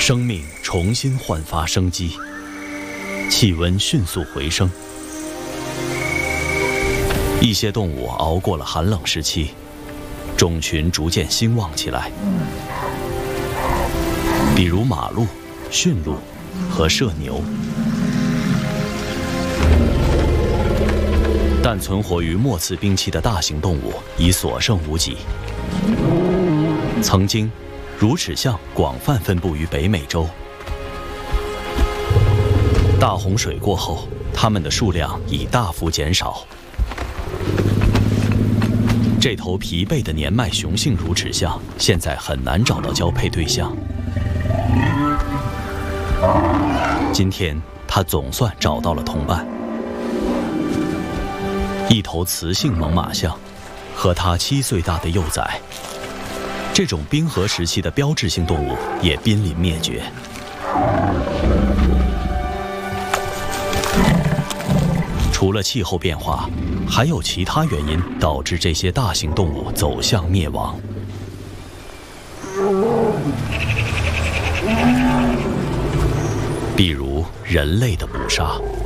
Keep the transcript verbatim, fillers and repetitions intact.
生命重新焕发生机，气温迅速回升。一些动物熬过了寒冷时期，种群逐渐兴旺起来，比如马鹿、驯鹿和麝牛。但存活于末次冰期的大型动物已所剩无几。曾经，乳齿象广泛分布于北美洲。大洪水过后，它们的数量已大幅减少。这头疲惫的年迈雄性乳齿象现在很难找到交配对象。今天，它总算找到了同伴。一头雌性猛犸象和它七岁大的幼崽。这种冰河时期的标志性动物也濒临灭绝。除了气候变化，还有其他原因导致这些大型动物走向灭亡。比如人类的捕杀。